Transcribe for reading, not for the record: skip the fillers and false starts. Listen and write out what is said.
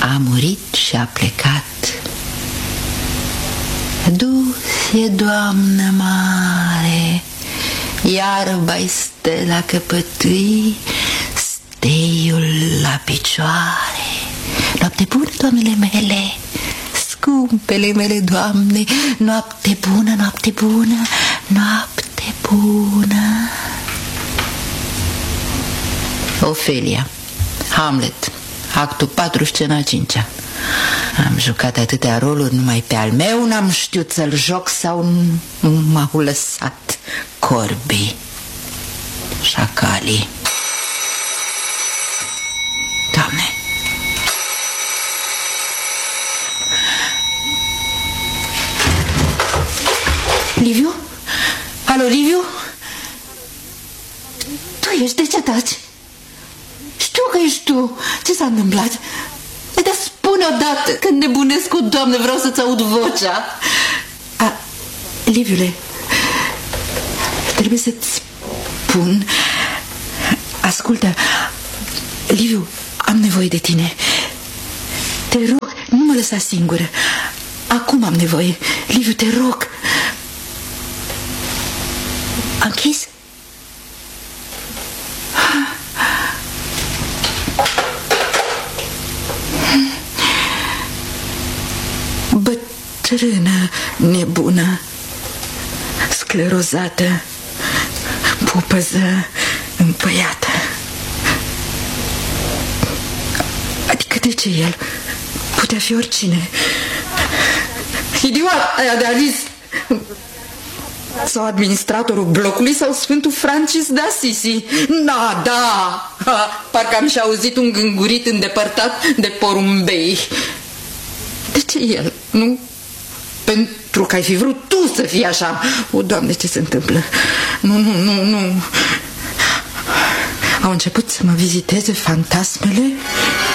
a murit și a plecat. Du-se, Doamnă mare, iarba-i stă la căpătâi, steiul la picioare. Noapte bună, doamnele mele, scumpele mele doamne, noapte bună, noapte bună, noapte bună. Ofelia, Hamlet, actul 4, scena 5-a. Am jucat atâtea roluri, numai pe al meu n-am știut să-l joc sau nu m-au lăsat corbii, șacalii. Doamne! Liviu? Alo, Liviu? Tu ești, de ce taci? Știu că ești tu. Ce s-a întâmplat? Dar spune odată, când nebunesc cu Doamne, vreau să-ți aud vocea. Liviule, trebuie să-ți spun. Ascultă, Liviu, am nevoie de tine. Te rog, nu mă lăsa singură. Acum am nevoie. Liviu, te rog. Am închis? Bătrână nebună, sclerozată, pupăză împăiată. Adică de ce el? Putea fi oricine. Idiot aia de Alice, sau administratorul blocului, sau Sfântul Francis de Assisi. Da, parcă am și auzit un gângurit îndepărtat de porumbei. De ce el? Nu? Pentru că ai fi vrut tu să fii așa. O, Doamne, ce se întâmplă? Nu. Au început să mă viziteze fantasmele